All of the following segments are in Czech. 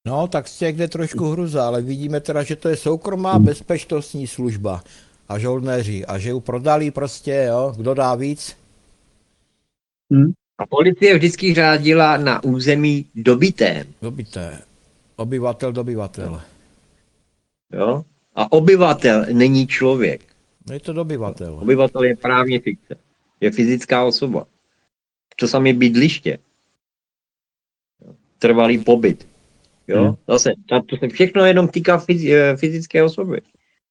No, tak z těch jde trošku hruza, ale vidíme teda, že to je soukromá bezpečnostní služba a žoldnéři a že ju prodali prostě, jo, kdo dá víc? A policie vždycky řádila na území dobitém. Dobité. Obyvatel, dobyvatel. Jo? A obyvatel není člověk. No je to dobyvatel. Obyvatel je právně fikce. Je fyzická osoba. To samé bydliště. Trvalý pobyt. Jo? Zase, to se všechno jenom týká fyzické osoby.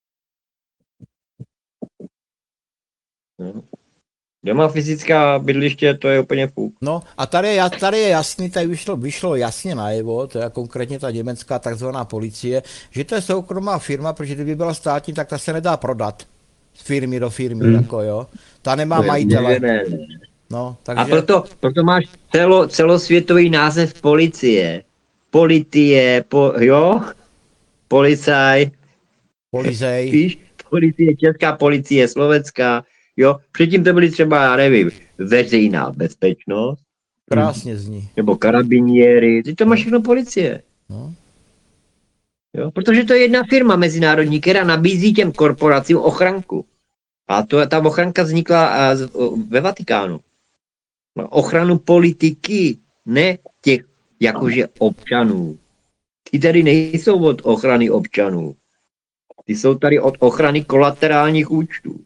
Jo? Kde má fyzická bydliště, to je úplně fuk. No a tady je jasný, tady vyšlo jasně najevo, to je konkrétně ta německá takzvaná policie, že to je soukromá firma, protože kdyby byla státní, tak ta se nedá prodat z firmy do firmy, jako jo. Ta nemá majitele. Ne. No, A takže... proto máš celosvětový název policie. Jo? Policaj. Polizej. Víš? Policie, česká policie, slovenská. Jo? Předtím to byly třeba, já nevím, veřejná bezpečnost. Krásně zní. Nebo karabiniéry. Teď to má všechno policie. No. Jo? Protože to je jedna firma mezinárodní, která nabízí těm korporacím ochranku. A ta ochranka vznikla ve Vatikánu. Ochranu politiky, ne těch jakože občanů. Ty tady nejsou od ochrany občanů. Ty jsou tady od ochrany kolaterálních účtů.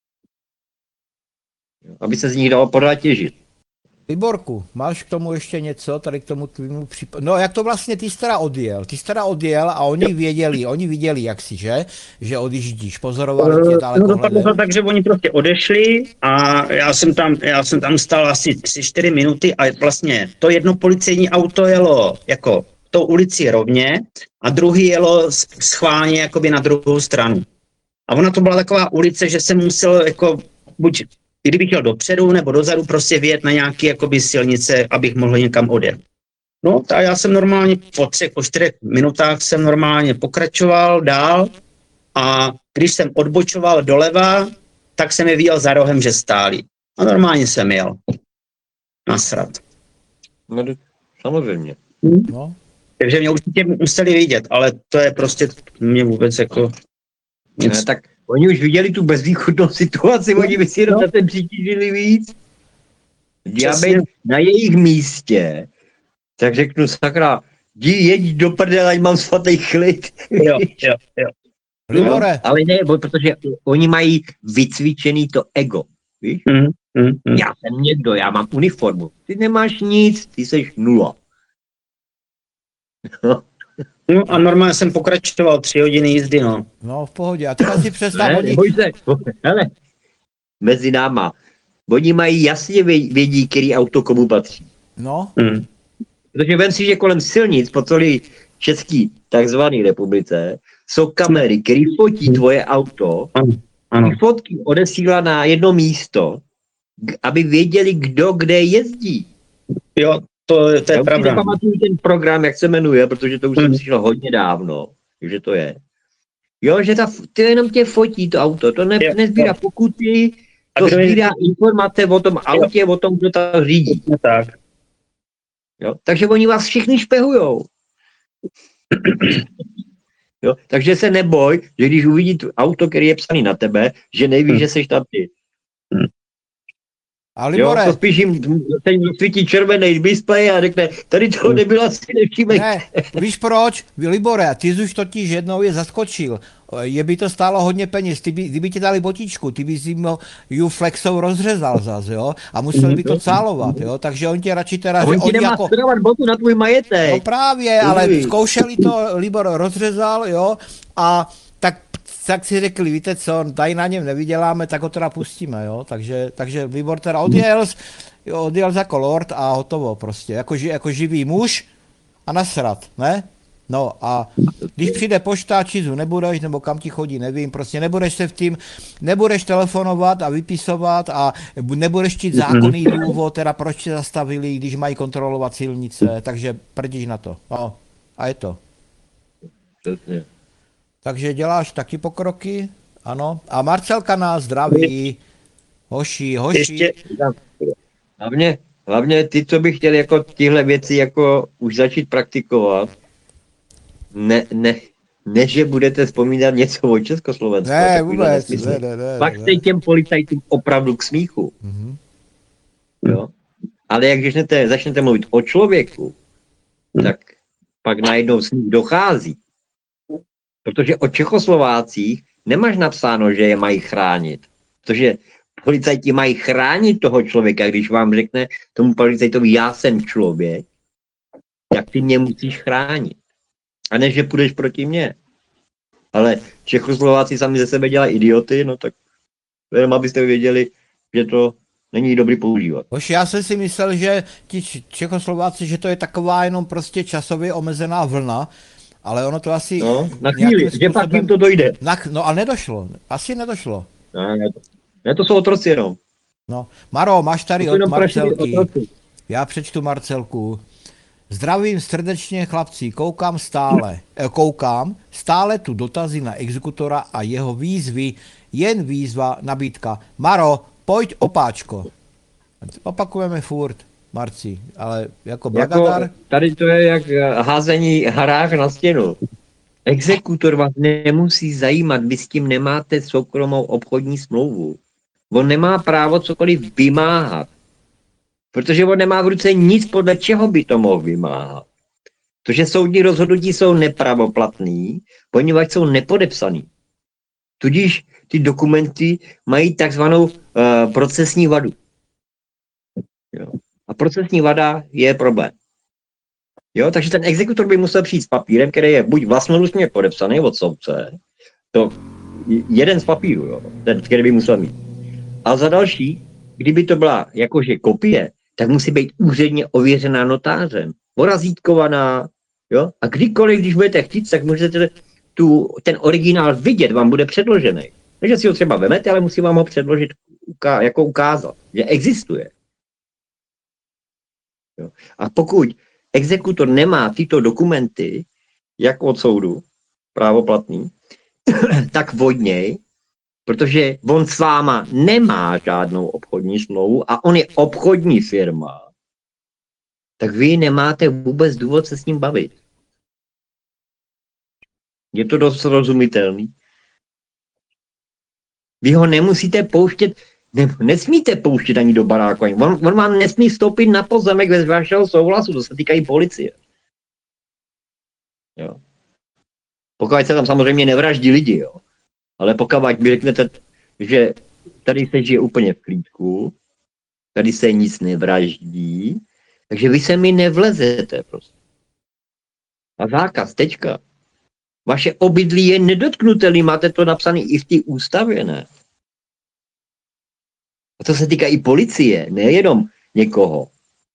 Aby se z nich dalo pořád těžit. Liborku, máš k tomu ještě něco, tady k tomu tvýmu případu? No jak to vlastně ty jsi teda odjel a oni viděli jaksi, že odjíždíš, pozorovali tě dále pohledem. Takže oni prostě odešli a já jsem tam stál asi 3-4 minuty a vlastně to jedno policejní auto jelo jako tou ulici rovně a druhý jelo schválně jakoby na druhou stranu. A ona to byla taková ulice, že jsem musel jako buď kdybych jel dopředu nebo dozadu, prostě vyjet na nějaké jakoby silnice, abych mohl někam odjet. No a já jsem normálně po 4 minutách jsem normálně pokračoval dál a když jsem odbočoval doleva, tak jsem je viděl za rohem, že stáli. A normálně jsem jel. Nasrat. No, samozřejmě. No. Takže mě určitě museli vidět, ale to je prostě mě vůbec jako nic. Ne, tak oni už viděli tu bezvýchodnou situaci, oni by si jenom na ten přitížili víc. Já bych na jejich místě, tak řeknu sakra, jeď do prdele, ať mám svatý klid. Jo. Libore. Ale ne, protože oni mají vycvičený to ego, víš? Já jsem někdo, já mám uniformu. Ty nemáš nic, ty seš nula. No a normálně jsem pokračoval 3 hodiny jízdy, no. No, v pohodě. A teda si představ, hele, mezi náma. Oni mají jasně vědí, který auto komu patří. No. Protože vem si, že kolem silnic po celé české takzvané republice jsou kamery, které fotí tvoje auto. Ano. Ty fotky odesílá na jedno místo, aby věděli, kdo kde jezdí. Jo, to je pravda. Já nepamatuju ten program, jak se jmenuje, protože to už jsem slyšel hodně dávno, že to je. Jo, že to jenom tě fotí to auto, to nezbírá pokuty, to sbírá informace o tom autě, o tom, kdo to řídí. Tak. Jo, takže oni vás všichni špehujou. Jo, takže se neboj, že když uvidí auto, který je psaný na tebe, že neví, že seš tam ty. A Libore, jo, to spíš jim svítí červený displej a řekne, tady toho nebyla si nevšímej. Ne, víš proč? Libore, ty jsi už totiž jednou je zaskočil. Je by to stálo hodně peněz. Kdyby ti dali botičku, ty bys jim ju flexou rozřezal zas, jo? A musel by to cálovat, jo? Takže on tě radši teda... On ti nemá spravovat botu na tvůj majetek. No právě, ale zkoušeli to, Libor rozřezal, jo? A tak si řekli, víte co, tady na něm nevyděláme, tak ho teda pustíme, jo? Takže Libor teda odjel jako lord a hotovo prostě, jako živý muž a nasrat, ne? No a když přijde pošta, čizu nebudeš, nebo kam ti chodí, nevím, prostě nebudeš se v tím, nebudeš telefonovat a vypisovat a nebudeš čít zákonný důvod, teda proč tě zastavili, když mají kontrolovat silnice, takže prdíš na to, no a je to. Přesně. Takže děláš taky pokroky, ano. A Marcelka nás zdraví. Hoši. Ještě, hlavně ty, co by chtěli jako tyhle věci jako už začít praktikovat, Ne, že budete vzpomínat něco o Československu. Ne, vůbec, ne. Pak jste těm policajtům opravdu k smíchu. Mhm. Jo? Ale jak začnete mluvit o člověku, tak pak najednou s ním dochází. Protože o Čechoslovácích nemáš napsáno, že je mají chránit. Protože policajti mají chránit toho člověka, když vám řekne tomu policajtovi, já jsem člověk, jak ty mě musíš chránit. A ne, že půjdeš proti mně. Ale Čechoslováci sami ze sebe dělají idioty, no tak jenom abyste věděli, že to není dobrý používat. Bož já jsem si myslel, že ti Čechoslováci, že to je taková jenom prostě časově omezená vlna, ale ono to asi... No, na chvíli, že pak jim to dojde. No a nedošlo, asi nedošlo. Ne, to jsou otroci jenom. No, Maro, máš tady To od jenom Marcelky. otroci. Já přečtu Marcelku. Zdravím srdečně, chlapci, koukám stále tu dotazy na exekutora a jeho výzvy, jen výzva, nabídka. Maro, pojď opáčko. Opakujeme furt, Marci, ale jako Blagadar. Jako, tady to je jak házení harák na stěnu. Exekutor vás nemusí zajímat, vy s tím nemáte soukromou obchodní smlouvu. On nemá právo cokoliv vymáhat. Protože on nemá v ruce nic, podle čeho by to mohl vymáhat. Protože soudní rozhodnutí jsou nepravoplatný, poněvadž jsou nepodepsaný. Tudíž ty dokumenty mají takzvanou procesní vadu. Jo. A procesní vada je problém. Jo, takže ten exekutor by musel přijít s papírem, který je buď vlastnoručně podepsaný od soudce, to jeden z papírů, jo, ten, který by musel mít. A za další, kdyby to byla jakože kopie, tak musí být úředně ověřená notářem, porazítkovaná, jo, a kdykoliv, když budete chtít, tak můžete ten originál vidět, vám bude předložený. Takže si ho třeba vemete, ale musí vám ho předložit, jako ukázat, že existuje. Jo. A pokud exekutor nemá tyto dokumenty, jak od soudu, právoplatný, tak od něj, protože on s váma nemá žádnou obchodní smlouvu a on je obchodní firma, tak vy nemáte vůbec důvod se s ním bavit. Je to dost rozumitelný. Vy ho nemusíte pouštět, nesmíte pouštět ani do baráku. On vám nesmí vstoupit na pozemek bez vašeho souhlasu, to se týká i policie. Jo. Pokud se tam samozřejmě nevraždí lidi, jo. Ale pokud vy řeknete, že tady se žije úplně v klídku, tady se nic nevraždí, takže vy se mi nevlezete prostě. A zákaz, tečka. Vaše obydlí je nedotknutelný, máte to napsané i v té ústavě, ne? A to se týká i policie, nejenom někoho.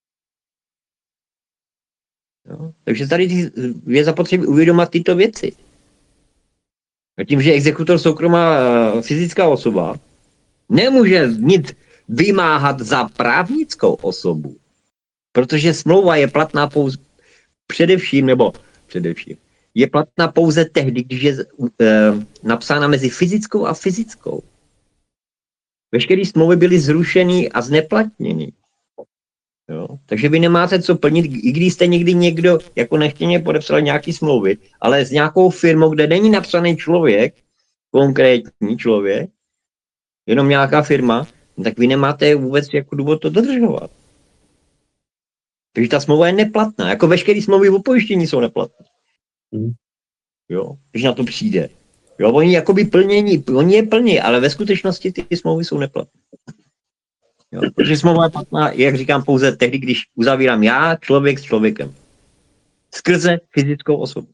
Jo? Takže tady je zapotřebí uvědomit tyto věci. A tím, že exekutor soukromá fyzická osoba nemůže nic vymáhat za právnickou osobu, protože smlouva je platná pouze především, je platná pouze tehdy, když je napsána mezi fyzickou a fyzickou. Veškeré smlouvy byly zrušeny a zneplatněny. Jo? Takže vy nemáte co plnit, i když jste někdy někdo jako nechtěně podepsal nějaký smlouvy, ale s nějakou firmou, kde není napsaný člověk, konkrétní člověk, jenom nějaká firma, tak vy nemáte vůbec jako důvod to dodržovat. Takže ta smlouva je neplatná. Jako veškeré smlouvy o pojištění jsou neplatné. Jo, když na to přijde. Jo, oni jakoby oni je plní, ale ve skutečnosti ty smlouvy jsou neplatné. Jo, protože smlouva je platná, jak říkám, pouze tehdy, když uzavírám já, člověk s člověkem. Skrze fyzickou osobu.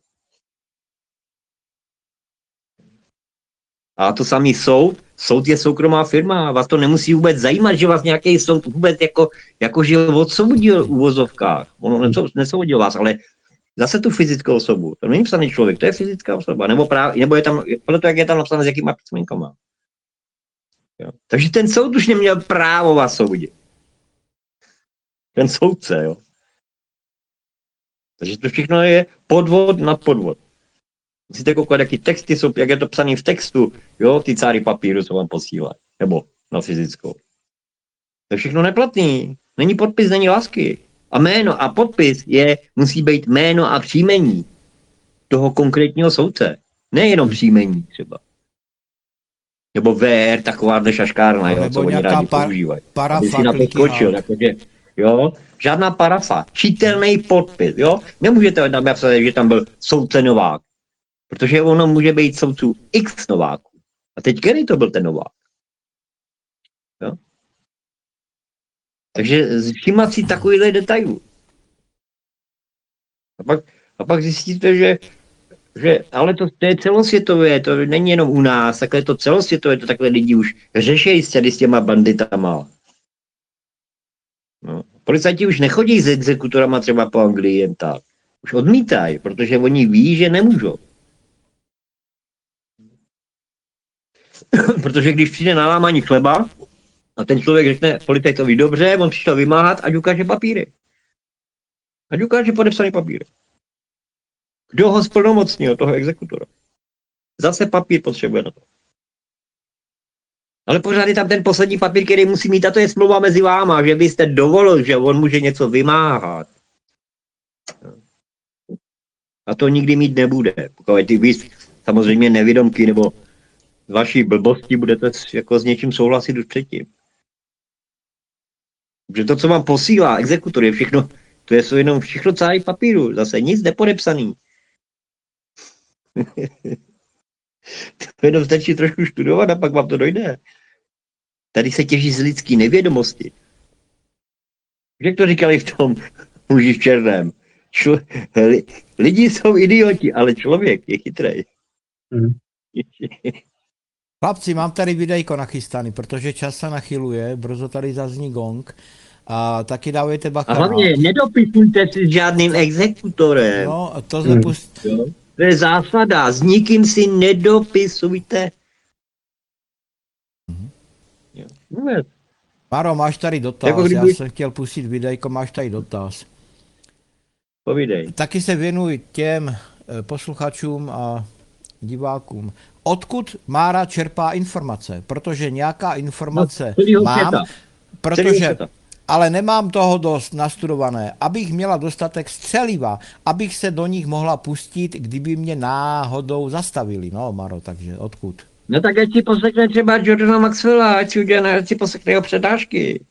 A to samý soud je soukromá firma, vás to nemusí vůbec zajímat, že vás nějaký soud vůbec jako že odsoudil v uvozovkách. Ono nesoudil vás, ale zase tu fyzickou osobu. To není psaný člověk, to je fyzická osoba. Nebo je tam, podle toho, jak je tam napsané, s jakýma písmenkama. Jo. Takže ten soud už neměl právo vás soudit. Ten soudce, jo. Takže to všechno je podvod na podvod. Musíte koukat, jaký texty jsou, jak je to psaný v textu, jo, ty cáry papíru, co vám posílají. Nebo na fyzickou. To je všechno neplatný. Není podpis, není lásky. A jméno a podpis musí být jméno a příjmení. toho konkrétního soudce. Nejenom příjmení třeba. Nebo VR, takováhle šaškárna, jo, Nebo co oni nějaká rádi používají. parafa, Aby si na to kliky skočil, hák. jakože, jo, žádná parafa, čitelný podpis, jo. Nemůžete tam napsat, že tam byl soudce Novák, protože ono může být soudců X Nováků. A teď který to byl ten Novák? Jo? Takže všímat si takovýhle detailů. A pak zjistíte, že ale to je celosvětové, to není jenom u nás, takhle je to celosvětové, to takhle lidi už řešejí s těma banditama. No. Policajti už nechodí s exekutorama třeba po Anglii jen tak. Už odmítají, protože oni ví, že nemůžou. Protože když přijde na lámání chleba a ten člověk řekne policajtovi dobře, on přišel vymáhat, ať ukáže papíry. Ať ukáže podepsaný papíry. Kdo ho splnomocnil, toho exekutora? Zase papír potřebuje na to. Ale pořád je tam ten poslední papír, který musí mít, a to je smlouva mezi váma, že byste dovolil, že on může něco vymáhat. A to nikdy mít nebude. Pokud ty vy samozřejmě nevědomky nebo z vaší blbosti budete jako s něčím souhlasit už předtím. Protože to, co vám posílá exekutor, je všechno, to je jenom všechno celý papíru, zase nic nepodepsaný. To jenom stačí trošku studovat a pak vám to dojde. Tady se těží z lidský nevědomosti. Jak to říkali v tom muži v černém? Lidi jsou idioti, ale člověk je chytrej. Chlapci, mám tady videjko nachystaný, protože čas se nachyluje, brzo tady zazní gong a taky dávejte bacha. A hlavně nedopisujte si s žádným exekutorem. No, to zapust... To je zásada, s nikým si nedopisujte. Maro, máš tady dotaz, Jako kdyby... já jsem chtěl pustit videjko, máš tady dotaz. Povídej. Taky se věnuj těm posluchačům a divákům. Odkud Mára čerpá informace? Protože nějaká informace mám, protože, ale nemám toho dost nastudované, abych měla dostatek střeliva, abych se do nich mohla pustit, kdyby mě náhodou zastavili. No, Maro, takže odkud? No tak ať si poslechne třeba Jordana Maxwella, ať si poslechne jeho přednášky.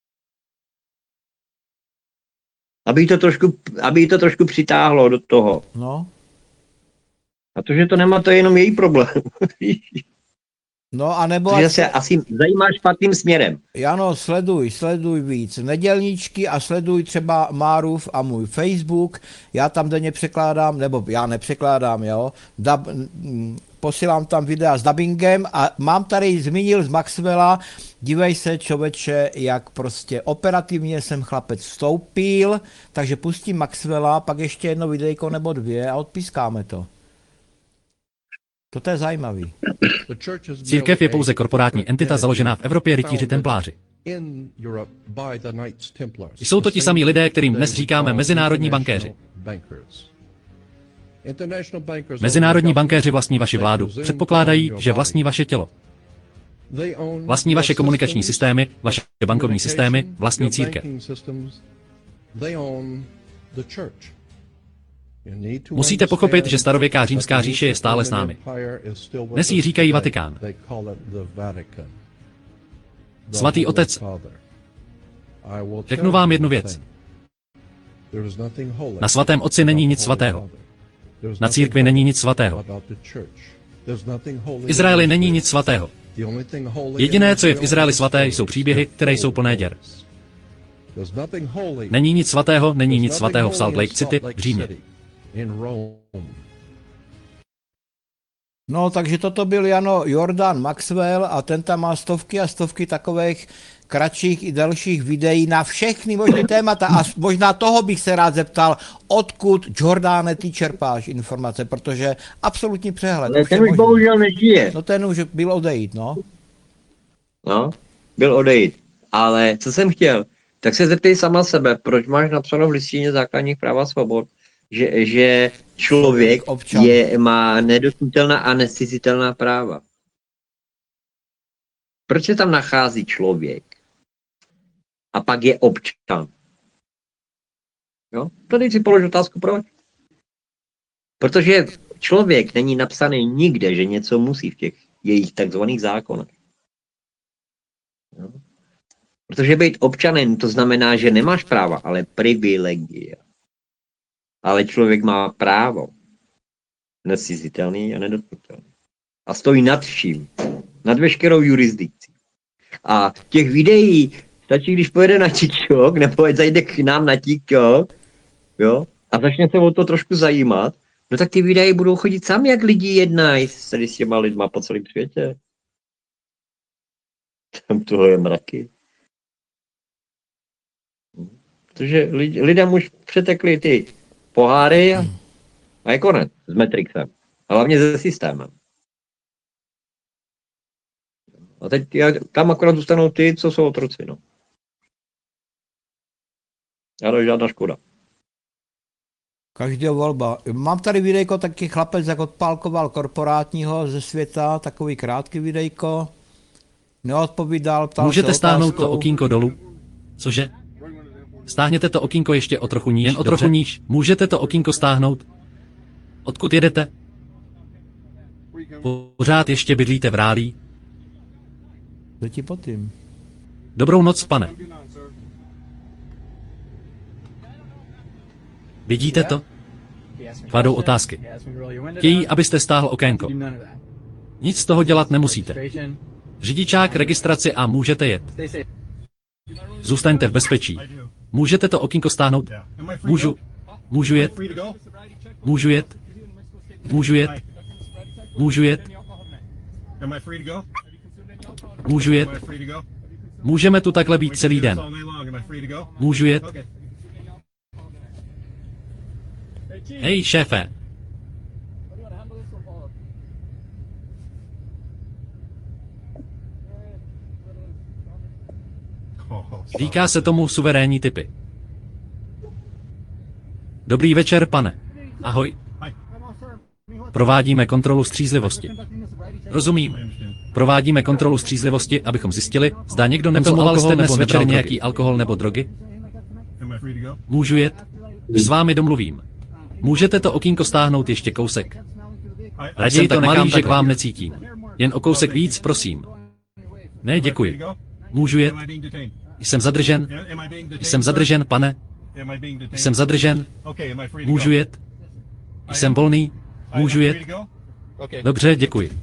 Aby jí to trošku přitáhlo do toho. No. A to, že to nemá, to je jenom její problém. No a nebo... Že se asi zajímá špatným směrem. Jano, sleduj víc nedělníčky a sleduj třeba Márův a můj Facebook. Já tam denně překládám, nebo já nepřekládám, jo. Posílám tam videa s dubbingem a mám tady, zmínil z Maxwella, dívej se, člověče, jak prostě operativně jsem chlapec vstoupil, takže pustím Maxwella, pak ještě jedno videjko nebo dvě a odpískáme to. To je zajímavý. Církev je pouze korporátní entita založená v Evropě rytíři templáři. Jsou to ti samí lidé, kterým dnes říkáme mezinárodní bankéři. Mezinárodní bankéři vlastní vaši vládu, předpokládají, že vlastní vaše tělo. Vlastní vaše komunikační systémy, vaše bankovní systémy, vlastní církev. Musíte pochopit, že starověká římská říše je stále s námi. Dnes jí říkají Vatikán. Svatý otec, řeknu vám jednu věc. Na svatém otci není nic svatého. Na církvi není nic svatého. V Izraeli není nic svatého. Jediné, co je v Izraeli svaté, jsou příběhy, které jsou plné děr. Není nic svatého v Salt Lake City v Římě. No, takže toto byl Jano Jordan Maxwell a ten tam má stovky a stovky takových kratších i delších videí na všechny možné témata a možná toho bych se rád zeptal, odkud, Jordane, ty čerpáš informace, protože absolutní přehled. Ale ten už bohužel nežije. No ten už byl odejít, no. No, byl odejít. Ale co jsem chtěl, tak se zeptej sama sebe, proč máš napsáno v listině základních práv a svobod, že člověk má nedotknutelná a nezcizitelná práva. Proč se tam nachází člověk? A pak je občan. Jo? Tady si polož otázku, proč? Protože člověk není napsaný nikde, že něco musí v těch jejich takzvaných zákonech. No. Protože být občanem, to znamená, že nemáš práva, ale privilegia. Ale člověk má právo. Nescizitelný a nedotknutelný. A stojí nad vším. Nad veškerou jurisdikcí. A těch videí stačí, když pojede na TikTok, nebo zajde k nám na TikTok, jo, a začne se o to trošku zajímat, no tak ty videa budou chodit sami, jak lidi jednají s těma lidma po celém světě. Tam toho je mraky. Protože lidem už přetekly ty poháry a je konec s Matrixem. A hlavně se systémem. A teď tam akorát zůstanou ty, co jsou otroci, no. Ale žádná škoda. Každá volba. Mám tady videjko, taky chlapec, jak odpálkoval korporátního ze světa, takový krátký videjko. Neodpovídal, ptal Můžete se stáhnout otázkou. to okýnko dolů? Cože? Stáhněte to okýnko ještě o trochu níž, jen o trochu níž. Můžete to okýnko stáhnout? Odkud jedete? Pořád ještě bydlíte v Rálí? Co ti po tím? Dobrou noc, pane. Vidíte to? Kladou otázky. Chtějí, abyste stáhl okénko. Nic z toho dělat nemusíte. Řidičák, registraci a můžete jet. Zůstaňte v bezpečí. Můžete to okýnko stáhnout? Můžu. Můžu jet. Můžu jet. Můžu jet. Můžu jet. Můžu jet. Můžeme tu takhle být celý den. Můžu jet. Hej, šéfe. Říká se tomu suverénní typy. Dobrý večer, pane. Ahoj. Provádíme kontrolu střízlivosti. Rozumím. Provádíme kontrolu střízlivosti, abychom zjistili, zda někdo nepil alkohol nebo večer nějaký alkohol nebo drogy. Můžu jet? S vámi domluvím. Můžete to okýnko stáhnout ještě kousek. Raději to nechám, že k vám necítím. Jen o kousek víc, prosím. Ne, děkuji. Můžu jet? Jsem zadržen? Jsem zadržen, pane? Jsem zadržen? Můžu jet? Jsem volný? Můžu jet? Dobře, děkuji.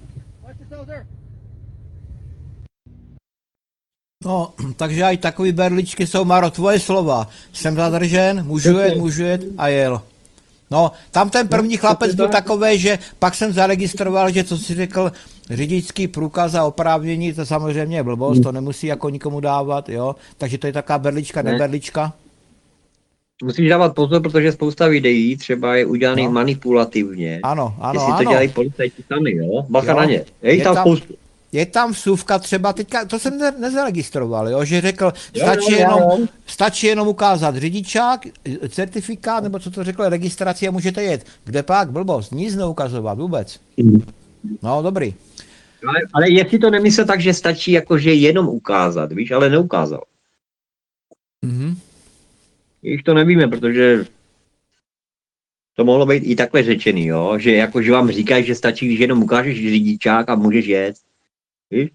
No, takže aj takový berličky jsou, Maro, tvoje slova. Jsem zadržen, můžu jet a jel. No, tam ten první chlapec byl takový, že pak jsem zaregistroval, že co si řekl, řidičský průkaz a oprávnění, to samozřejmě je blbost, to nemusí jako nikomu dávat, jo. Takže to je taková berlička, neberlička. Musíš dávat pozor, protože spousta videí třeba je udělaných manipulativně. Ano, Jestli to dělají policajti sami, jo? Bacha na ně. Je tam spoustu. Je tam vsuvka třeba, teďka, to jsem nezaregistroval, jo, že řekl, stačí jenom ukázat řidičák, certifikát, nebo co to řekl, registraci a můžete jet. Kde pak, blbost, nic neukazovat vůbec. No, dobrý. Ale jestli to nemyslel tak, že stačí jakože jenom ukázat, víš, ale neukázal. Když to nevíme, protože to mohlo být i takhle řečený, jo, že jakože vám říkají, že stačí, když jenom ukážeš řidičák a můžeš jet. Víš?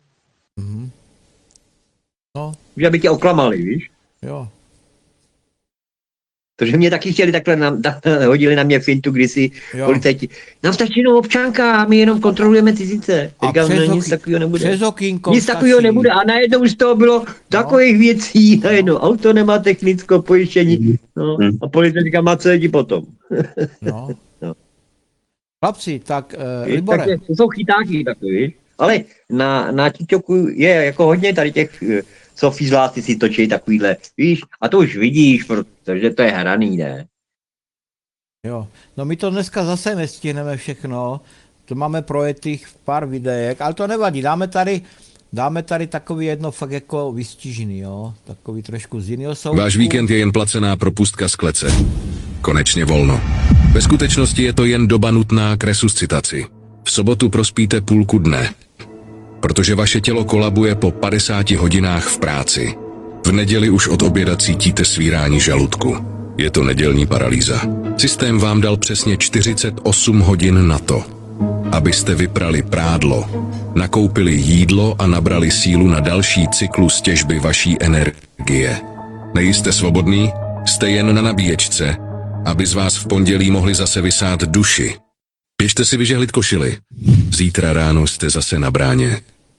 No. Že aby tě oklamali, víš? Jo. Protože mě taky chtěli takhle, hodili na mě fintu kdysi policajti. Nám stačí jenom občanka a my jenom kontrolujeme cizince. Říkám, no, nic takového nebude. Přes okýnko nic takového nebude a najednou už z toho bylo takových věcí, najednou auto nemá technickou pojištění. No, a policajt říká, má co jedi potom. No. Chlapci, tak Libore. Tak to jsou chytáky takový, ale na TikToku je jako hodně tady těch co fízláci si točí takovýhle, víš, a to už vidíš, protože to je hraný, ne? Jo, no my to dneska zase nestihneme všechno, to máme projetých pár videek, ale to nevadí, dáme tady takový jedno fakt jako vystižený, jo, takový trošku z jiného soudku. Váš víkend je jen placená propustka z klece. Konečně volno. Ve skutečnosti je to jen doba nutná k resuscitaci. V sobotu prospíte půlku dne, protože vaše tělo kolabuje po 50 hodinách v práci. V neděli už od oběda cítíte svírání žaludku. Je to nedělní paralýza. Systém vám dal přesně 48 hodin na to, abyste vyprali prádlo, nakoupili jídlo a nabrali sílu na další cyklus těžby vaší energie. Nejste svobodný? Jste jen na nabíječce, aby z vás v pondělí mohli zase vysát duši. Běžte si vyžehlit košili. Zítra ráno jste zase na bráně.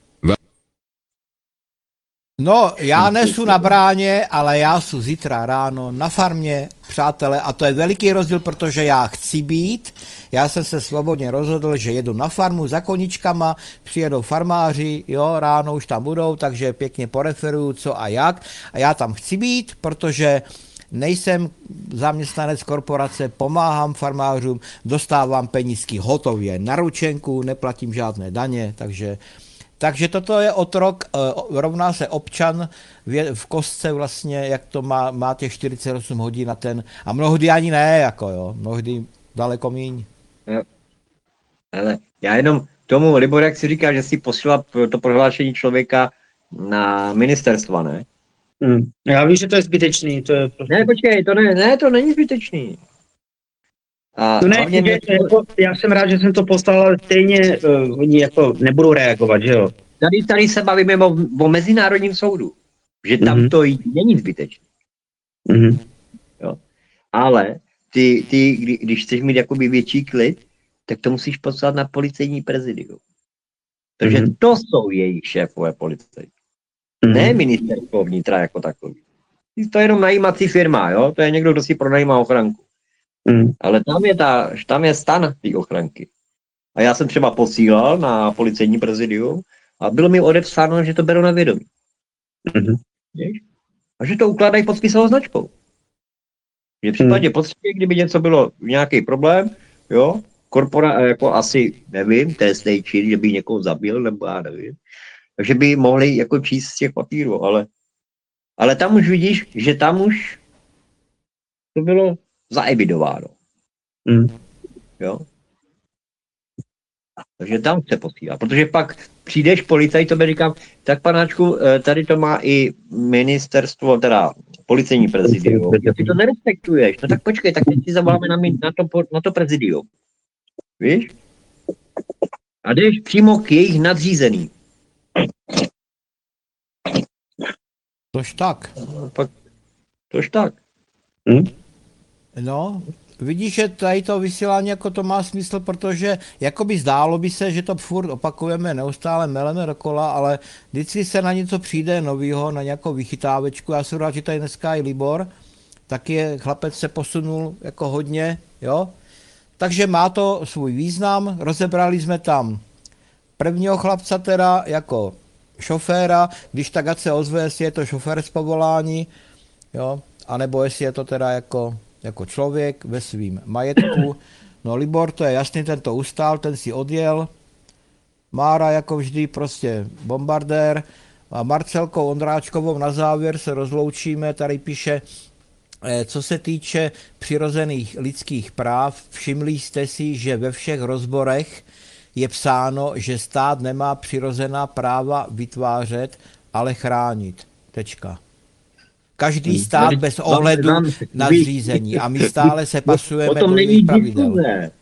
No, já nesu na bráně, ale já jsou zítra ráno na farmě, přátelé, a to je veliký rozdíl, protože já chci být. Já jsem se svobodně rozhodl, že jedu na farmu za koníčkama, přijedou farmáři, jo, ráno už tam budou, takže pěkně poreferuju, co a jak. A já tam chci být, protože nejsem zaměstnanec korporace, pomáhám farmářům, dostávám penízky hotově na ručenku, neplatím žádné daně, takže toto je otrok, rovná se občan v kostce vlastně, jak to má těch 48 hodin na ten, a mnohdy ani ne, jako jo, mnohdy daleko míň. Jo. Ale já jenom tomu, Libor, jak si říká, že si posílal to prohlášení člověka na ministerstva, ne? Já vím, že to je zbytečný. To je prostě... Ne, počkej, to není zbytečný. A To ne, já jsem rád, že jsem to poslal, ale stejně oni jako nebudou reagovat, že jo? Tady se bavíme o mezinárodním soudu, že tam to není zbytečné. Jo. Ale ty když chceš mít jakoby větší klid, tak to musíš poslat na policejní prezidium. Protože to jsou jejich šéfové policie. Ne ministerstvo vnitra jako takový. To je jenom najímací firma, jo? To je někdo, kdo si pronajímá ochranku. Ale tam je stan té ochranky. A já jsem třeba posílal na policejní prezidium a bylo mi odepsáno, že to berou na vědomí. A že to ukládají pod spisovou značkou. Že v případě potřeby, kdyby něco bylo, nějaký problém, jo, jako asi, nevím, trestný čin, že by někoho zabil, nebo já nevím. Takže by mohli jako číst z těch papírů, ale tam už vidíš, že tam už to bylo zaevidováno. Jo? Takže tam se posílá, protože pak přijdeš policajt, to by říkám, tak panáčku, tady to má i ministerstvo, teda policejní prezidium. Ty to nerespektuješ, no tak počkej, tak teď si zavoláme na to prezidium. Víš? A jdeš přímo k jejich nadřízeným. Tož tak. Tož tak. No, vidíš, že tady to vysílání jako to má smysl, protože jakoby zdálo by se, že to furt opakujeme, neustále meleme dokola, ale vždycky se na něco přijde novýho, na nějakou vychytávečku. Já jsem rád, že tady dneska i Libor, taky chlapec se posunul jako hodně, jo. Takže má to svůj význam, rozebrali jsme tam prvního chlapce teda jako šoféra, když tak ať se ozve, jestli je to šofér z povolání, jo, anebo jestli je to teda jako člověk ve svým majetku. No Libor, to je jasný, ten to ustál, ten si odjel. Mára jako vždy prostě bombardér. A Marcelkou Ondráčkovou na závěr se rozloučíme, tady píše, co se týče přirozených lidských práv, všimli jste si, že ve všech rozborech je psáno, že stát nemá přirozená práva vytvářet, ale chránit. Tečka. Každý stát bez ohledu na zřízení a my stále se pasujeme do jejich pravidel.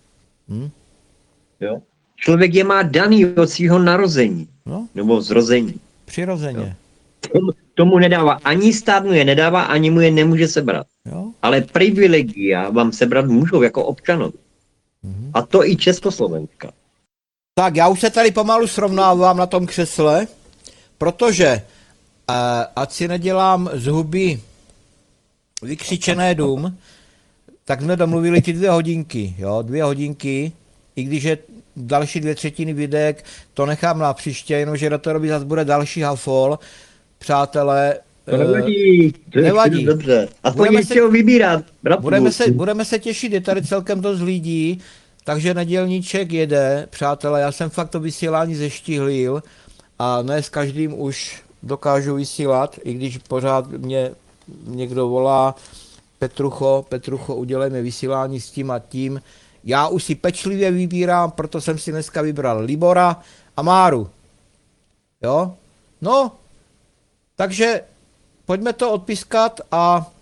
Jo? Člověk je má daný od svého narození, nebo zrození. Přirozeně. Tomu nedává, ani stát mu je nedává, ani mu je nemůže sebrat. Jo? Ale privilegia vám sebrat můžou jako občanovi. A to i Československa. Tak já už se tady pomalu srovnávám na tom křesle, protože ať si nedělám z huby vykřičené dům, tak jsme domluvili ty 2 hodinky, jo, 2 hodinky, i když je další 2/3 videek, to nechám na příště, jenomže do té doby zase bude další hafol, přátelé. To nevadí, nevadí. Dobře. A to je čeho vybírat. Budeme se těšit, je tady celkem dost lidí, takže nedělníček jede, přátelé, já jsem fakt to vysílání zeštihlil a ne s každým už dokážu vysílat, i když pořád mě někdo volá, Petrucho, udělej mi vysílání s tím a tím. Já už si pečlivě vybírám, proto jsem si dneska vybral Libora a Máru. Jo? No, takže pojďme to odpískat a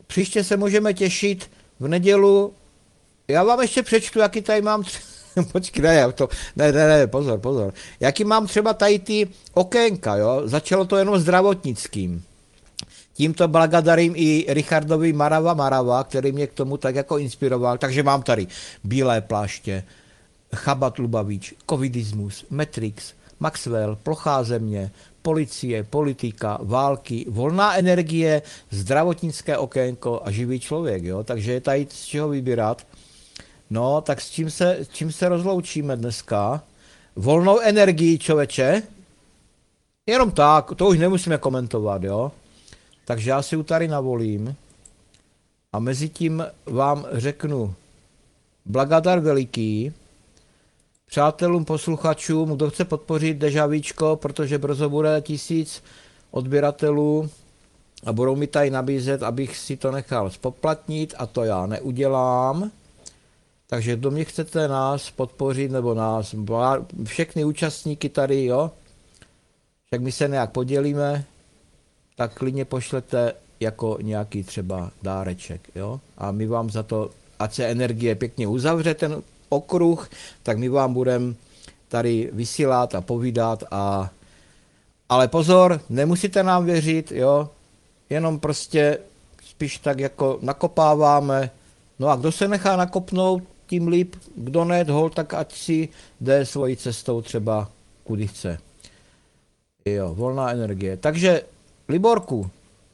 příště se můžeme těšit v nedělu. Já vám ještě přečtu, jaký tady mám počkej, ne, pozor. Jaký mám třeba tady ty okénka, jo? Začalo to jenom zdravotnickým. Tímto blagodarím i Richardovi Marava, který mě k tomu tak jako inspiroval. Takže mám tady Bílé pláště, Chabat Lubavič, Covidismus, Matrix, Maxwell, Plochá země, policie, politika, války, volná energie, zdravotnické okénko a živý člověk, jo? Takže je tady z čeho vybírat. No, tak s čím se rozloučíme dneska? Volnou energii, člověče? Jenom tak, to už nemusíme komentovat, jo? Takže já si ju tady navolím a mezi tím vám řeknu blagadar veliký, přátelům, posluchačům, kdo chce podpořit Dežavíčko, protože brzo bude 1000 odběratelů a budou mi tady nabízet, abych si to nechal spoplatnit a to já neudělám. Takže kdo mě chcete nás podpořit, nebo nás, všechny účastníky tady, jo, však my se nějak podělíme, tak klidně pošlete jako nějaký třeba dáreček, jo, a my vám za to, ať se energie pěkně uzavře ten okruh, tak my vám budeme tady vysílat a povídat ale pozor, nemusíte nám věřit, jo, jenom prostě spíš tak jako nakopáváme, no a kdo se nechá nakopnout, tím líp, kdo ne, tak ať si jde svojí cestou třeba kudy chce. Jo, volná energie. Takže, Liborku,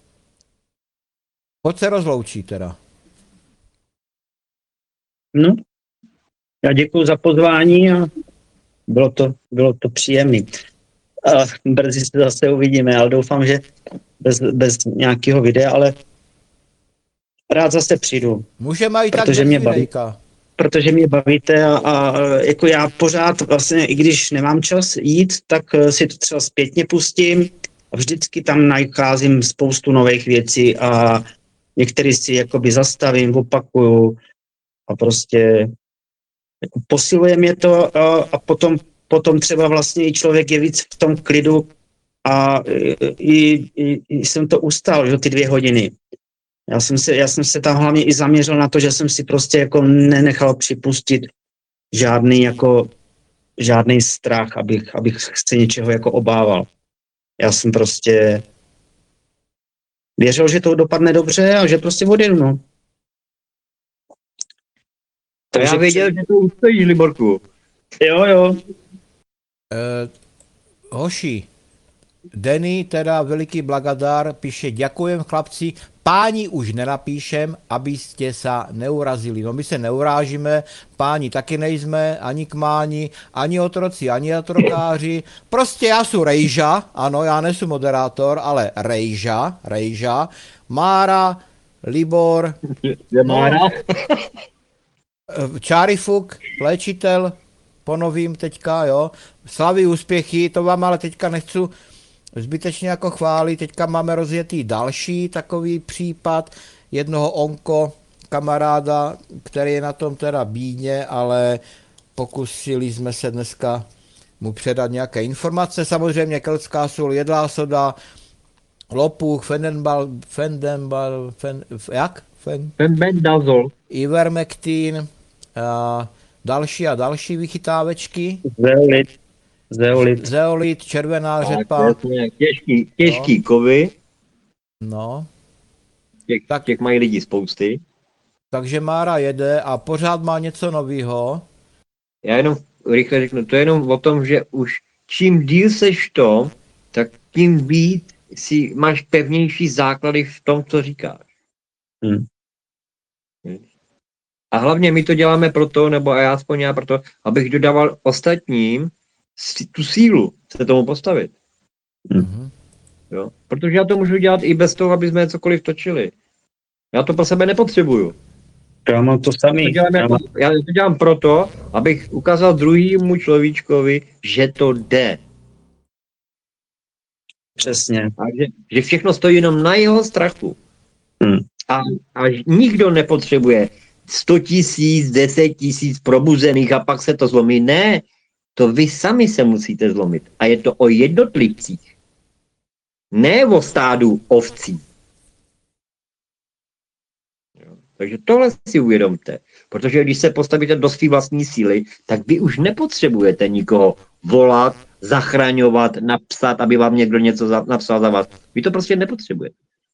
pojď se rozloučí teda. No, já děkuji za pozvání a bylo to příjemné. Brzy se zase uvidíme, ale doufám, že bez nějakého videa, ale rád zase přijdu. Můžeme i tak bez videjka. Protože mě bavíte a jako já pořád vlastně, i když nemám čas jít, tak si to třeba zpětně pustím a vždycky tam nacházím spoustu nových věcí a některý si jakoby zastavím, opakuju a prostě jako posiluje mě to a potom třeba vlastně i člověk je víc v tom klidu a i jsem to ustál, že ty 2 hodiny. Já jsem se tam hlavně i zaměřil na to, že jsem si prostě jako nenechal připustit žádný strach, abych se něčeho jako obával. Já jsem prostě věřil, že to dopadne dobře a že prostě odjedu, no. To já věděl, že to ustojíš, Liborku. Jo. Hoši, Denny, teda veliký blagadar, píše, ďakujem chlapci, páni už nenapíšem, abyste se neurazili. No my se neurážíme, páni taky nejsme, ani kmáni, ani otroci, ani otrokáři. Prostě já jsem Rejža, ano, já nejsem moderátor, ale Rejža, Mára, Libor, Mára? Čárifuk, léčitel, ponovím teďka, jo, slaví úspěchy, to vám ale teďka nechci zbytečně jako chválí, teďka máme rozjetý další takový případ jednoho onko kamaráda, který je na tom teda bídně, ale pokusili jsme se dneska mu předat nějaké informace, samozřejmě keltská sůl, jedlá soda, lopuch, fenbendazol, ivermectin, další vychytávečky. Zeolit, červená řepa. Těžký kovy. No. Těch mají lidi spousty. Takže Mára jede a pořád má něco novýho. Já jenom rychle řeknu, to je jenom o tom, že už čím díl seš to, tak tím víc si máš pevnější základy v tom, co říkáš. A hlavně my to děláme proto, nebo já aspoň já proto, abych dodával ostatním tu sílu se tomu postavit. Jo? Protože já to můžu dělat i bez toho, aby jsme cokoliv točili. Já to pro sebe nepotřebuju. Já mám to samý. Já to dělám proto, abych ukázal druhému človíčkovi, že to jde. Přesně. A že všechno stojí jenom na jeho strachu. A nikdo nepotřebuje 100 000, 10 000 probuzených a pak se to zlomí. Ne, to vy sami se musíte zlomit. A je to o jednotlivcích. Ne o stádu ovcí. Takže tohle si uvědomte. Protože když se postavíte do své vlastní síly, tak vy už nepotřebujete nikoho volat, zachraňovat, napsat, aby vám někdo něco napsal za vás. Vy to prostě nepotřebujete.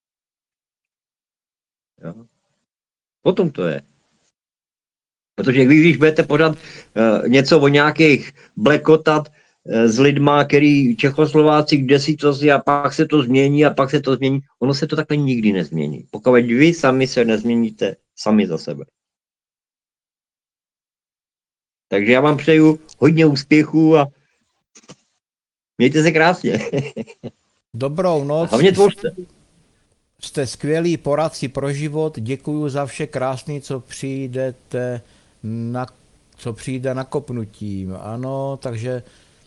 Jo? Potom to je. Protože vy, když budete pořád něco o nějakých blekotat s lidma, který Čechoslováci, kde si to a pak se to změní a pak se to změní, ono se to takhle nikdy nezmění. Pokud vy sami se nezměníte sami za sebe. Takže já vám přeju hodně úspěchů a mějte se krásně. Dobrou noc. Hlavně tvořte. Jste skvělí poradci pro život. Děkuju za vše krásné, co přijde nakopnutím. Ano, takže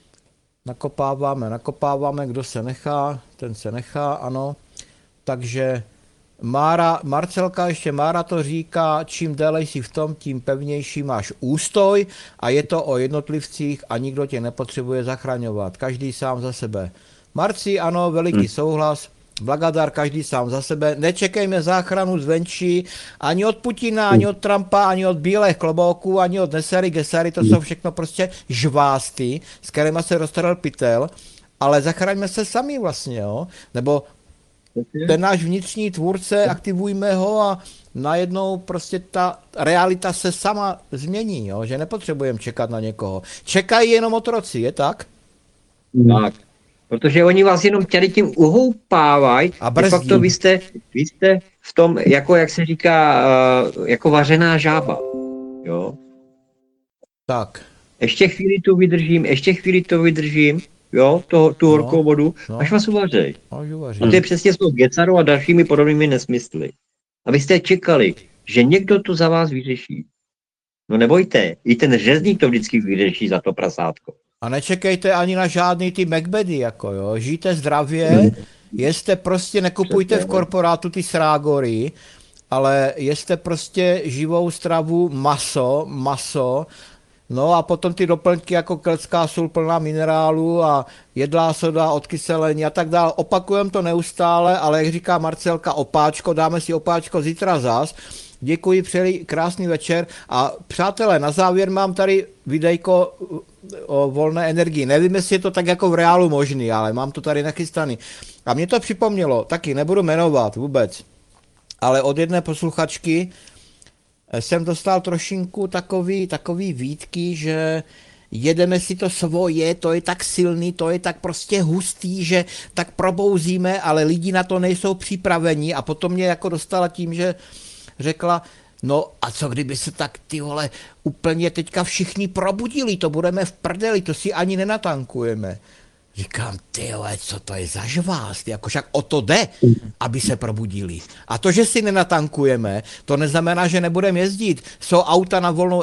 nakopáváme, kdo se nechá, ten se nechá, ano. Takže Marcelka ještě Mára to říká, čím déle jsi v tom, tím pevnější máš ústoj a je to o jednotlivcích a nikdo tě nepotřebuje zachraňovat. Každý sám za sebe. Marci, ano, veliký souhlas. Blagadar, každý sám za sebe. Nečekejme záchranu zvenčí ani od Putina, ani od Trumpa, ani od bílých klobouků, ani od Nesery, Gesery, to jsou všechno prostě žvásty, s kterými se roztrhl pytel, ale zachraňme se sami vlastně, jo? Nebo ten náš vnitřní tvůrce, aktivujme ho a najednou prostě ta realita se sama změní, jo? Že nepotřebujeme čekat na někoho. Čekají jenom otroci, je tak? Tak. Protože oni vás jenom tady tím uhoupávají. A brzdí. Fakt to vy jste v tom, jako jak se říká, jako vařená žába. Jo? Tak. Ještě chvíli to vydržím, jo, tu horkou vodu, až vás uvařej. A to je přesně s tou Gesarou a dalšími podobnými nesmysly. Abyste čekali, že někdo to za vás vyřeší. No nebojte, i ten řezník to vždycky vyřeší za to prasátko. A nečekejte ani na žádný ty Macbedy, jako jo. Žijte zdravě, jeste prostě, nekupujte v korporátu ty srágory, ale jeste prostě živou stravu, maso, no a potom ty doplňky jako keltská sůl plná minerálu a jedlá soda, odkyselení a tak dále. Opakujeme to neustále, ale jak říká Marcelka, opáčko, dáme si opáčko zítra zas. Děkuji, přeji krásný večer a přátelé, na závěr mám tady videjko o volné energii. Nevím, jestli je to tak jako v reálu možný, ale mám to tady nachystaný. A mě to připomnělo, taky nebudu jmenovat vůbec, ale od jedné posluchačky jsem dostal trošinku takový výtky, že jedeme si to svoje, to je tak silný, to je tak prostě hustý, že tak probouzíme, ale lidi na to nejsou připraveni a potom mě jako dostala tím, že řekla, no a co kdyby se tak ty vole úplně teďka všichni probudili, to budeme v prdeli, to si ani nenatankujeme. Říkám, ty vole, co to je za žvást, jako však o to jde, aby se probudili. A to, že si nenatankujeme, to neznamená, že nebudeme jezdit. Jsou auta na volnou,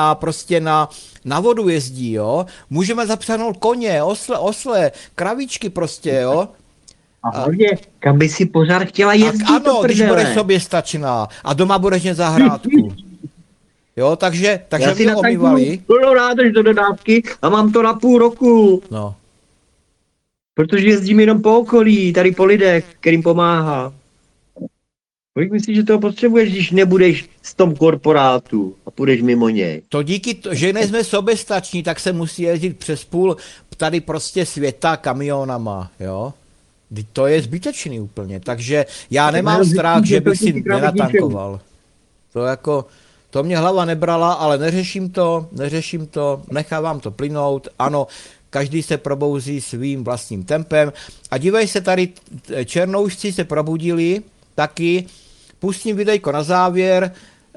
na vodu jezdí, jo. Můžeme zapřenout koně, osle, kravičky prostě, jo. A hlavně, kam by si pořád chtěla jezdit, tak ano, když budeš soběstačná a doma budeš mít zahrádku. Jo, takže já si mě omývali. Plnou nádrž do dodávky a mám to na půl roku. No. Protože jezdím jenom po okolí, tady po lidech, kterým pomáhá. Kolik myslíš, že toho potřebuješ, když nebudeš v tom korporátu a půjdeš mimo něj? To díky, že nejsme soběstační, tak se musí jezdit přes půl tady prostě světa kamionama, jo. To je zbytečný úplně, takže já nemám strach, že bych si nenatankoval. To mě hlava nebrala, ale neřeším to, nechávám to plynout, ano, každý se probouzí svým vlastním tempem a dívej se, tady černoušci se probudili taky, pustím videjko na závěr,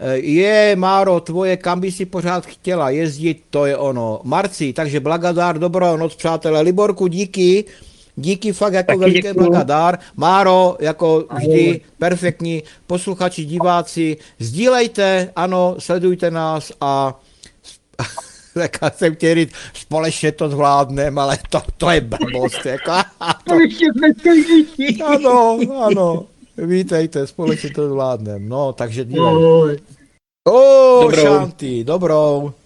Máro, tvoje, kam by si pořád chtěla jezdit, to je ono. Marci, takže blagadár, dobrou noc, přátelé, Liborku, díky fakt jako taky veliký blagadár. Máro, jako vždy, perfektní, posluchači, diváci, sdílejte, ano, sledujte nás a tak jsem chtěl říct, společně to zvládneme, ale to je blbost, jako. Společně jsme skvělí. Ano, vítejte, společně to zvládneme, no, takže dívej. Dobrou. Šanty, dobrou.